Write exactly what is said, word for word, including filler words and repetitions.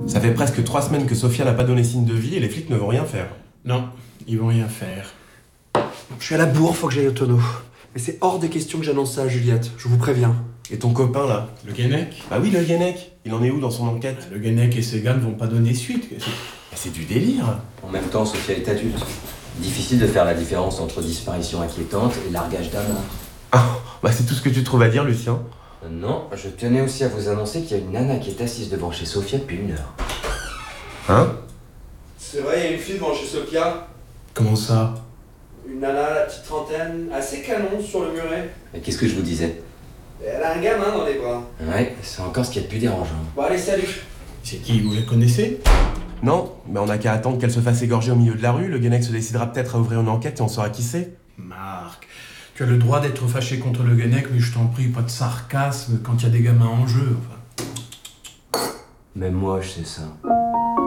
Ça fait presque trois semaines que Sofia n'a pas donné signe de vie et les flics ne vont rien faire. Non, ils vont rien faire. Je suis à la bourre, faut que j'aille au tonneau. Mais c'est hors de question que j'annonce ça à Juliette, je vous préviens. Et ton copain là? Le Guenec? Bah oui, le Guenec. Il en est où dans son enquête? Le Guenec et ses gars ne vont pas donner suite. Mais c'est du délire. En même temps, Sofia est adulte. Difficile de faire la différence entre disparition inquiétante et largage d'un an. Ah, bah c'est tout ce que tu trouves à dire, Lucien. Non, je tenais aussi à vous annoncer qu'il y a une nana qui est assise devant chez Sofia depuis une heure. Hein? C'est vrai, il y a une fille devant chez Sofia. Comment ça? Une nana, la petite trentaine, assez canon sur le muret. Mais qu'est-ce que je vous disais? Et elle a un gamin dans les bras. Ouais, c'est encore ce qu'il y a de plus dérangeant. Bon allez, salut. C'est qui? Vous les connaissez? Non, mais on n'a qu'à attendre qu'elle se fasse égorger au milieu de la rue. Le Guenec se décidera peut-être à ouvrir une enquête et on saura qui c'est. Marc, tu as le droit d'être fâché contre le Guenec, mais je t'en prie, pas de sarcasme quand il y a des gamins en jeu. Enfin. Même moi, je sais ça.